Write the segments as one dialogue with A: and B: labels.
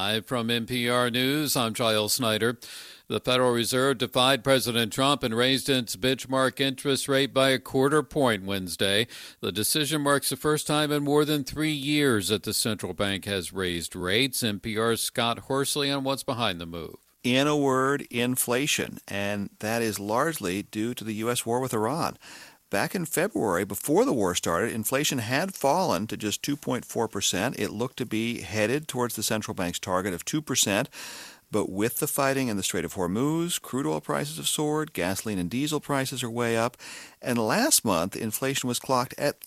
A: Live from NPR News, I'm Giles Snyder. The Federal Reserve defied President Trump and raised its benchmark interest rate by a quarter point Wednesday. The decision marks the first time in more than 3 years that the central bank has raised rates. NPR's Scott Horsley on what's behind the move.
B: In a word, inflation, and that is largely due to the U.S. war with Iran. Back in February, before the war started, inflation had fallen to just 2.4%. It looked to be headed towards the central bank's target of 2%. But with the fighting in the Strait of Hormuz, crude oil prices have soared, gasoline and diesel prices are way up, and last month inflation was clocked at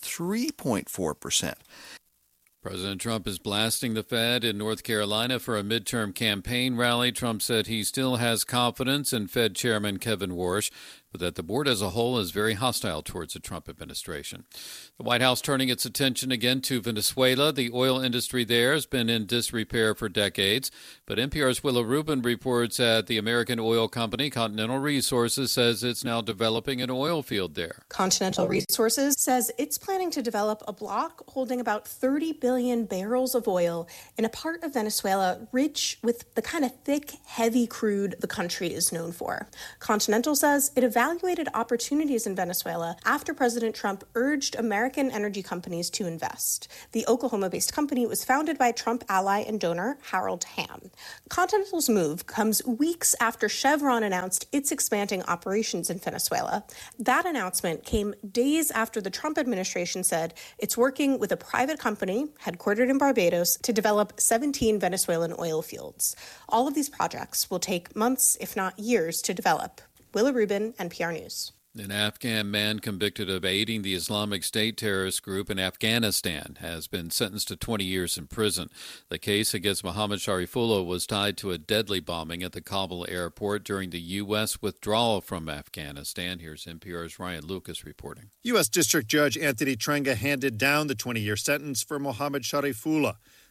B: 3.4%.
A: President Trump is blasting the Fed in North Carolina for a midterm campaign rally. Trump said he still has confidence in Fed Chairman Kevin Warsh, but that the board as a whole is very hostile towards the Trump administration. The White House turning its attention again to Venezuela. The oil industry there has been in disrepair for decades, but NPR's Willa Rubin reports that the American oil company Continental Resources says it's now developing an oil field there.
C: Continental Resources says it's planning to develop a block holding about 30 billion barrels of oil in a part of Venezuela rich with the kind of thick, heavy crude the country is known for. Continental says it evaluated opportunities in Venezuela after President Trump urged American energy companies to invest. The Oklahoma-based company was founded by Trump ally and donor Harold Hamm. Continental's move comes weeks after Chevron announced it's expanding operations in Venezuela. That announcement came days after the Trump administration said it's working with a private company headquartered in Barbados to develop 17 Venezuelan oil fields. All of these projects will take months, if not years, to develop. Willa Rubin, NPR News.
A: An Afghan man convicted of aiding the Islamic State terrorist group in Afghanistan has been sentenced to 20 years in prison. The case against Mohammad Sharifullah was tied to a deadly bombing at the Kabul airport during the U.S. withdrawal from Afghanistan. Here's NPR's Ryan Lucas reporting.
D: U.S. District Judge Anthony Trenga handed down the 20-year sentence for Mohammad Sharifullah.